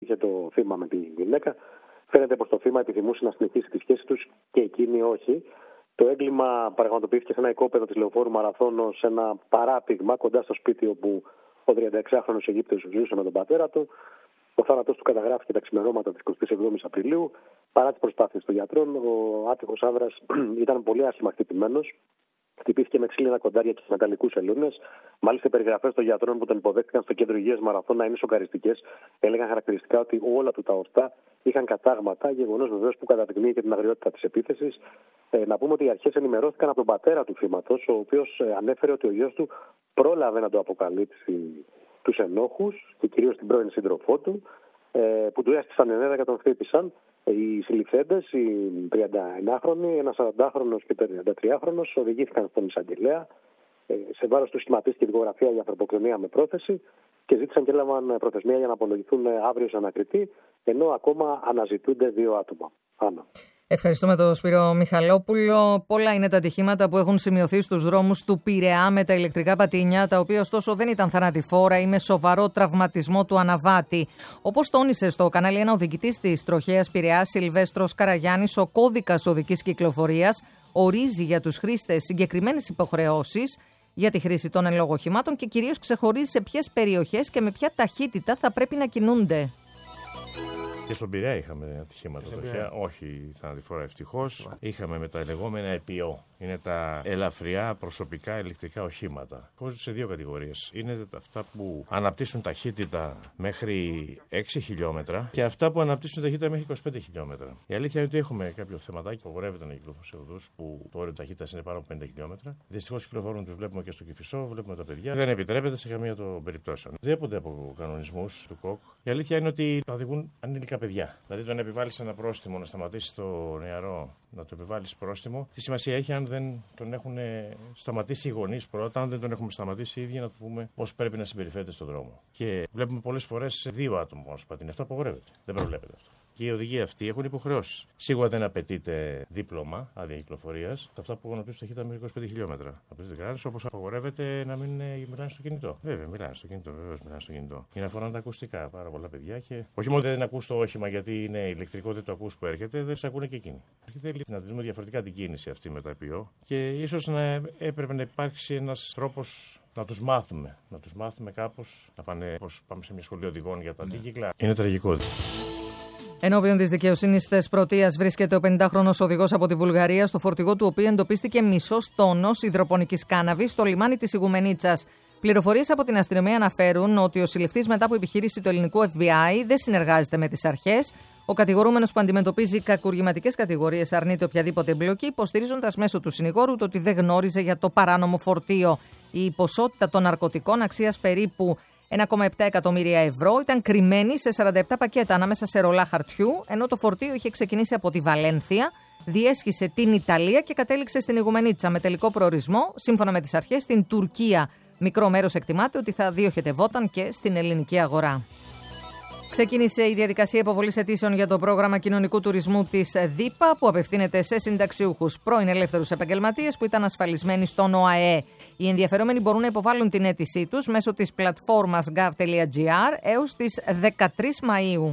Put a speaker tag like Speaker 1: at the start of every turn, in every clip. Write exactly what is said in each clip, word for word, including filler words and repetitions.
Speaker 1: είχε το θύμα με τη γυναίκα. Φαίνεται πως το θύμα επιθυμούσε να συνεχίσει τη σχέση τους και εκείνη όχι. Το έγκλημα πραγματοποιήθηκε σε ένα οικόπεδο της Λεωφόρου Μαραθώνος, σε ένα παράπηγμα κοντά στο σπίτι όπου ο τριανταεξάχρονος Αιγύπτιος ζούσε με τον πατέρα του. Ο θάνατος του καταγράφηκε τα ξημερώματα της εικοστής εβδόμης Απριλίου. Παρά τις προσπάθειες των γιατρών, ο άτυχος άνδρας ήταν πολύ άσχημα χτυπημένος. Χτυπήθηκε με ξύλινα κοντάρια και μεταλλικούς ελούνες. Μάλιστα, οι περιγραφές των γιατρών που τον υποδέχτηκαν στο κέντρο υγείας Μαραθώνα είναι σοκαριστικές. Έλεγαν χαρακτηριστικά ότι όλα του τα ορτά είχαν κατάγματα, γεγονός βεβαίως που καταδεικνύει και την αγριότητα της επίθεσης. Ε, να πούμε ότι οι αρχές ενημερώθηκαν από τον πατέρα του θύματος, ο οποίος ε, ανέφερε ότι ο γιος του πρόλαβε να το αποκαλύψει τους ενόχους και κυρίως την πρώην σύντροφό του, ε, που του έστησαν ενέδρα και τον χτύπησαν. Οι συλληφθέντες, οι τριανταεννάχρονοι, ένας σαραντάχρονος και τριαντατριάχρονος, οδηγήθηκαν στον εισαγγελέα. Σε βάρος του σχηματίστηκε δικογραφία για ανθρωποκτονία με πρόθεση και ζήτησαν και έλαβαν προθεσμία για να απολογηθούν αύριο σε ανακριτή, ενώ ακόμα αναζητούνται δύο άτομα. Άννα.
Speaker 2: Ευχαριστούμε τον Σπύρο Μιχαλόπουλο. Πολλά είναι τα ατυχήματα που έχουν σημειωθεί στους δρόμους του Πειραιά με τα ηλεκτρικά πατίνια, τα οποία ωστόσο δεν ήταν θανατηφόρα ή με σοβαρό τραυματισμό του αναβάτη. Όπως τόνισε στο κανάλι ένα οδηγητής της τροχέας Πειραιά, Σιλβέστρος Καραγιάννης, ο κώδικας οδικής κυκλοφορίας ορίζει για τους χρήστες συγκεκριμένες υποχρεώσεις για τη χρήση των εν λόγω οχημάτων και κυρίως ξεχωρίζει σε ποιες περιοχές και με ποια ταχύτητα θα πρέπει να κινούνται.
Speaker 3: Και στον Πειραιά είχαμε ατυχήματα τροχαία, όχι θανατηφόρα ευτυχώς. Είχαμε με τα λεγόμενα ΕΠΙΟ. Είναι τα ελαφριά προσωπικά ηλεκτρικά οχήματα. Χωρίζονται σε δύο κατηγορίες. Είναι αυτά που αναπτύσσουν ταχύτητα μέχρι έξι χιλιόμετρα και αυτά που αναπτύσσουν ταχύτητα μέχρι είκοσι πέντε χιλιόμετρα. Η αλήθεια είναι ότι έχουμε κάποιο θεματάκι που απογορεύεται να κυκλοφορούν σε οδούς που το όριο ταχύτητας είναι πάνω από πενήντα χιλιόμετρα. Δυστυχώς κυκλοφορούν, τους βλέπουμε και στο Κηφισό, βλέπουμε τα παιδιά. Δεν επιτρέπεται σε καμία των περιπτώσεων. Διέπονται από κανονισμούς του ΚΟΚ. Η αλήθεια είναι ότι τα οδηγούν ανήλικα παιδιά. Δηλαδή, τον επιβάλλει ένα πρόστιμο να σταματήσει το νεαρό, να το επιβάλλει πρόστιμο. Τι σημασία έχει αν δεν τον έχουν σταματήσει οι γονείς πρώτα, αν δεν τον έχουμε σταματήσει οι ίδιοι, να του πούμε πώς πρέπει να συμπεριφέρεται στον δρόμο. Και βλέπουμε πολλές φορές δύο άτομα που πατίνει. Αυτό απογορεύεται. Δεν προβλέπεται αυτό. Και οι οδηγοί αυτοί έχουν υποχρεώσεις. Σίγουρα δεν απαιτείται δίπλωμα άδεια κυκλοφορίας. Αυτά που αναπτύσσουν ταχύτητα μέχρι είκοσι πέντε χιλιόμετρα. Απαιτείται κανένας, όπως απογορεύεται να μην μιλάνε στο κινητό. Βέβαια, μιλάνε στο κινητό, βεβαίως μιλάνε στο κινητό. Για να φοράνε τα ακουστικά. Πάρα πολλά παιδιά και όχι μόνο δεν ακούς το όχημα γιατί είναι ηλεκτρικό, δεν το ακούς που έρχεται, δεν σε ακούνε και εκείνοι. Θέλει να δούμε διαφορετικά την κίνηση αυτή με τα ΕΠΙΟ και ίσως να έπρεπε να υπάρξει ένας τρόπος. Να τους μάθουμε, να τους μάθουμε κάπως, να πάνε, πώς πάμε σε μια σχολή οδηγών για τα αντίκυκλα. Ναι. Είναι τραγικό.
Speaker 2: Ενώπιον της δικαιοσύνης της Πρωτείας βρίσκεται ο πενηντάχρονος οδηγός από τη Βουλγαρία, στο φορτηγό του οποίου εντοπίστηκε μισός τόνος υδροπονικής κάναβης στο λιμάνι της Ιγουμενίτσας. Πληροφορίες από την αστυνομία αναφέρουν ότι ο συλληφθής μετά από επιχείρηση του ελληνικού Εφ Μπι Άι δεν συνεργάζεται με τις αρχές. Ο κατηγορούμενος που αντιμετωπίζει κακουργηματικές κατηγορίες αρνείται οποιαδήποτε εμπλοκή, υποστηρίζοντας μέσω του συνηγόρου το ότι δεν γνώριζε για το παράνομο φορτίο. Η ποσότητα των ναρκωτικών αξίας περίπου ένα κόμμα επτά εκατομμύρια ευρώ ήταν κρυμμένη σε σαράντα επτά πακέτα ανάμεσα σε ρολά χαρτιού, ενώ το φορτίο είχε ξεκινήσει από τη Βαλένθια, διέσχισε την Ιταλία και κατέληξε στην Ιγουμενίτσα με τελικό προορισμό, σύμφωνα με τις αρχές, στην Τουρκία. Μικρό μέρος εκτιμάται ότι θα διοχετευόταν και στην ελληνική αγορά. Ξεκίνησε η διαδικασία υποβολής αιτήσεων για το πρόγραμμα κοινωνικού τουρισμού της ΔΥΠΑ, που απευθύνεται σε συνταξιούχους πρώην ελεύθερους επαγγελματίες που ήταν ασφαλισμένοι στον ΟΑΕ. Οι ενδιαφερόμενοι μπορούν να υποβάλουν την αίτησή τους μέσω της πλατφόρμας gov.gr έως τις δεκατρείς Μαΐου.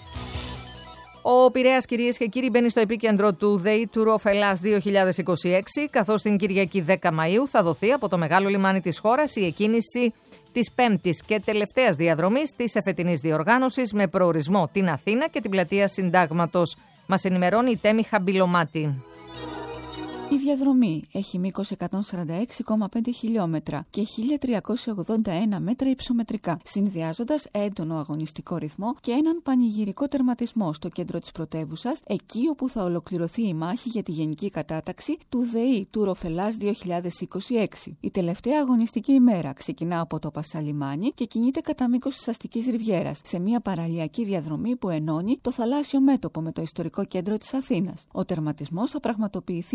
Speaker 2: Ο Πειραιάς, κυρίες και κύριοι, μπαίνει στο επίκεντρο του ΔΕΗ Tour of Hellas δύο χιλιάδες είκοσι έξι, καθώς την Κυριακή δέκα Μαΐου θα δοθεί από το μεγάλο λιμάνι της χώρας η εκκίνηση της πέμπτης και τελευταίας διαδρομής της εφετινής διοργάνωσης με προορισμό την Αθήνα και την πλατεία Συντάγματος. Μας ενημερώνει η Τέμη Χαμπιλομάτη.
Speaker 4: Η διαδρομή έχει μήκος εκατόν σαράντα έξι κόμμα πέντε χιλιόμετρα και χίλια τριακόσια ογδόντα ένα μέτρα υψομετρικά, συνδυάζοντας έντονο αγωνιστικό ρυθμό και έναν πανηγυρικό τερματισμό στο κέντρο της πρωτεύουσας, εκεί όπου θα ολοκληρωθεί η μάχη για τη γενική κατάταξη του ΔΕΗ Tour of Hellas δύο χιλιάδες είκοσι έξι. Η τελευταία αγωνιστική ημέρα ξεκινά από το Πασαλιμάνι και κινείται κατά μήκος της αστικής Ριβιέρας, σε μια παραλιακή διαδρομή που ενώνει το θαλάσσιο μέτωπο με το ιστορικό κέντρο της Αθήνας. Ο τερματισμός θα πραγματοποιηθεί σε κυκλοφορία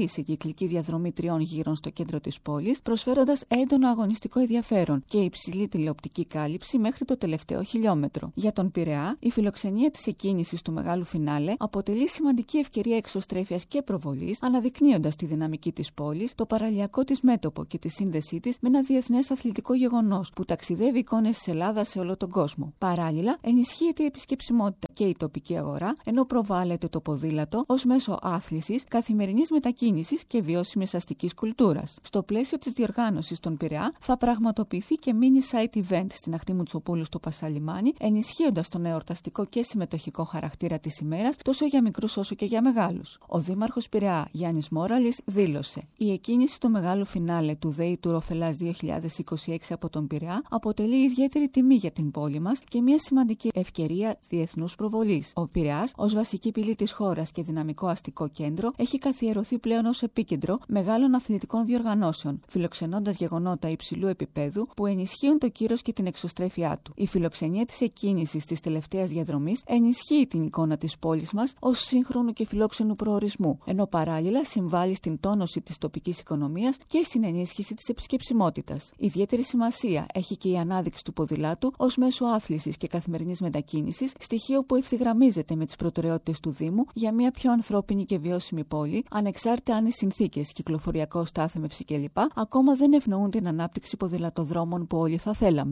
Speaker 4: κυκλική διαδρομή τριών γύρων στο κέντρο της πόλης, προσφέροντας έντονο αγωνιστικό ενδιαφέρον και υψηλή τηλεοπτική κάλυψη μέχρι το τελευταίο χιλιόμετρο. Για τον Πειραιά, η φιλοξενία της εκκίνησης του μεγάλου φινάλε αποτελεί σημαντική ευκαιρία εξωστρέφειας και προβολής, αναδεικνύοντας τη δυναμική της πόλης, το παραλιακό της μέτωπο και τη σύνδεσή της με ένα διεθνές αθλητικό γεγονός που ταξιδεύει εικόνες της Ελλάδας σε όλο τον κόσμο. Παράλληλα, ενισχύεται η επισκεψιμότητα και η τοπική αγορά, ενώ προβάλλεται το ποδήλατο ως μέσο άθλησης, καθημερινής μετακίνησης και βιώσιμης αστικής κουλτούρας. Στο πλαίσιο της διοργάνωσης στον Πειραιά, θα πραγματοποιηθεί και mini site event στην ακτή Μουτσοπούλου στο Πασαλιμάνι, ενισχύοντας τον εορταστικό και συμμετοχικό χαρακτήρα της ημέρας τόσο για μικρούς όσο και για μεγάλους. Ο Δήμαρχος Πειραιά, Γιάννης Μόραλης, δήλωσε: «Η εκκίνηση του μεγάλου φινάλε του ΔΕΗ του Ροφελάς δύο χιλιάδες είκοσι έξι από τον Πειραιά αποτελεί ιδιαίτερη τιμή για την πόλη μας και μια σημαντική ευκαιρία διεθνούς προβολής. Ο Πειραιάς, ως βασική πύλη της χώρας και δυναμικό αστικό κέντρο, έχει καθιερωθεί πλέον ως επίκεντρο μεγάλων αθλητικών διοργανώσεων, φιλοξενώντας γεγονότα υψηλού επίπεδου που ενισχύουν το κύρος και την εξωστρέφειά του. Η φιλοξενία της εκκίνησης της τελευταίας διαδρομής ενισχύει την εικόνα της πόλης μας ως σύγχρονου και φιλόξενου προορισμού, ενώ παράλληλα συμβάλλει στην τόνωση της τοπικής οικονομίας και στην ενίσχυση της επισκεψιμότητας. Ιδιαίτερη σημασία έχει και η ανάδειξη του ποδηλάτου ως μέσο άθλησης και καθημερινής μετακίνησης, στοιχείο που ευθυγραμμίζεται με τις προτεραιότητες του Δήμου για μια πιο ανθρώπινη και βιώσιμη πόλη, ανεξάρτητα αν οι συνθήκες, κυκλοφοριακό στάθμευση κλπ. Ακόμα δεν ευνοούν την ανάπτυξη ποδηλατοδρόμων που όλοι θα θέλαμε.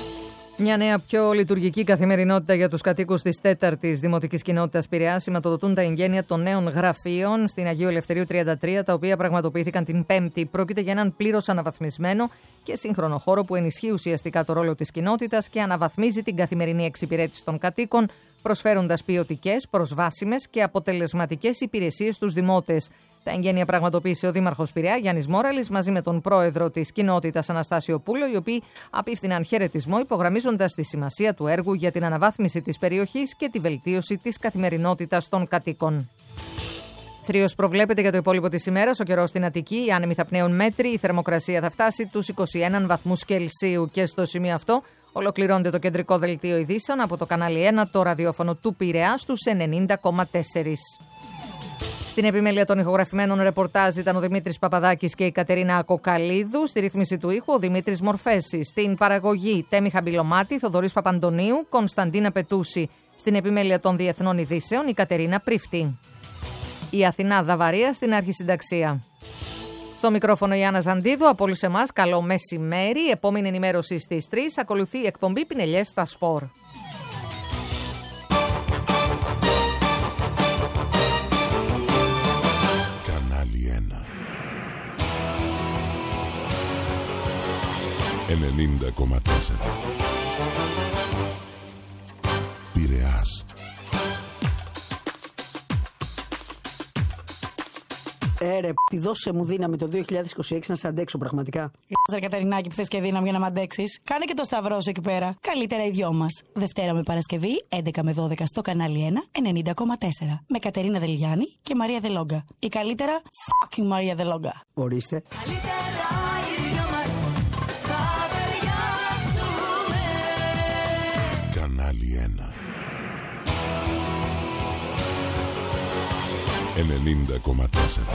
Speaker 2: Μια νέα πιο λειτουργική καθημερινότητα για τους κατοίκους της τέταρτης Δημοτικής Κοινότητας Πειραιά σηματοδοτούν τα εγγένεια των νέων γραφείων στην Αγίου Ελευθερίου τριάντα τρία, τα οποία πραγματοποιήθηκαν την Πέμπτη. Πρόκειται για έναν πλήρως αναβαθμισμένο και σύγχρονο χώρο που ενισχύει ουσιαστικά το ρόλο της κοινότητας και αναβαθμίζει την καθημερινή εξυπηρέτηση των κατοίκων, προσφέροντας ποιοτικές, προσβάσιμες και αποτελεσματικές υπηρεσίες στους δημότες. Τα εγγένεια πραγματοποίησε ο Δήμαρχος Πειραιά, Γιάννης Μόραλης, μαζί με τον πρόεδρο της κοινότητας Αναστάσιο Πούλο, οι οποίοι απίφθηναν χαιρετισμό, υπογραμμίζοντας τη σημασία του έργου για την αναβάθμιση της περιοχής και τη βελτίωση της καθημερινότητας των κατοίκων. Θρύος προβλέπεται για το υπόλοιπο της ημέρας. Ο καιρός στην Αττική, οι άνεμοι θα πνέουν μέτρη, η θερμοκρασία θα φτάσει τους είκοσι ένα βαθμούς Κελσίου. Και στο σημείο αυτό ολοκληρώνεται το κεντρικό δελτίο ειδήσεων από το κανάλι ένα, το ραδιόφωνο του Πειραιά στους ενενήντα κόμμα τέσσερα. Στην επιμέλεια των ηχογραφημένων ρεπορτάζ ήταν ο Δημήτρης Παπαδάκης και η Κατερίνα Κοκαλίδου. Στη ρύθμιση του ήχου ο Δημήτρης Μορφέσης. Στην παραγωγή Τέμι Χαμπιλωμάτη, Θοδωρής Παπαντονίου, Κωνσταντίνα Πετούση. Στην επιμέλεια των διεθνών ειδήσεων η Κατερίνα Πρίφτη. Η Αθηνά Δαβαρία στην αρχισυνταξία. Στο μικρόφωνο η Άννα Ζαντίδου. Από όλους εμάς καλό μεσημέρι. Επόμενη ενημέρωση στις τρεις. Ακολουθεί η εκπομπή Πινελιές στα Σπορ.
Speaker 5: ενενήντα κόμμα τέσσερα Πειραιάς.
Speaker 6: Ε, ρε, π***, δώσε μου δύναμη το δύο χιλιάδες είκοσι έξι να σε αντέξω πραγματικά.
Speaker 7: Ρε Κατερινάκη που θες και δύναμη για να μ' αντέξεις. Κάνε και το σταυρό σου εκεί πέρα. Καλύτερα οι δυο μας. Δευτέρα με Παρασκευή, έντεκα με δώδεκα στο κανάλι ένα, ενενήντα κόμμα τέσσερα. Με Κατερίνα Δελγιάννη και Μαρία Δελόγκα. Η καλύτερα, fucking Μαρία Δελόγκα.
Speaker 6: Ορίστε.
Speaker 5: Κανάλι ένα. ενενήντα κόμμα τέσσερα